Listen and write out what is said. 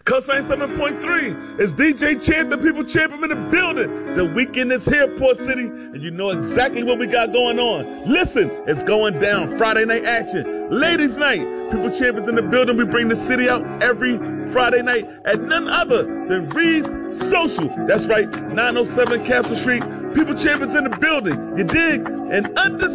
Cosine 7.3 is DJ Champ, the People Champion in the building. The weekend is here, Port City, and you know exactly what we got going on. Listen, it's going down. Friday night action, ladies night. People Champions in the building. We bring the city out every Friday night at none other than Reed's Social. That's right, 907 Castle Street. People Champions in the building. You dig? And under